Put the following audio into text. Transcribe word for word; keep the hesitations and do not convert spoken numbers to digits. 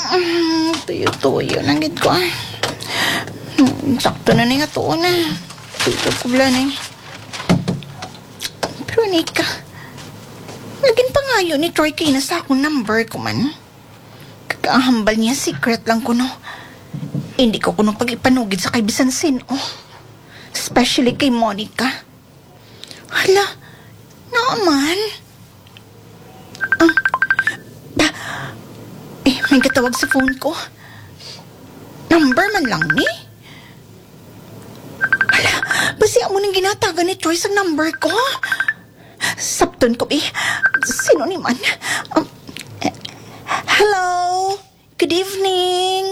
Mm, tuyo-tuyo nang gid ko. Hmm, sakto na ni nga tuon na. Tuyo ko bala na. Pero Nika, naging pangayo ni Troy kay na sa akong number ko man. Kakaahambal niya, secret lang ko no. Hindi ko kuno pag-ipanugid sa kay bisan sino. Especially kay Monica. Hala, naman. Ah, ba, eh, may katawag sa phone ko. Number man lang ni. Hala, basi mo nang ginatagan ni Troy sa number ko. Sapton ko, eh. Sino ni man? Um, hello? Good evening.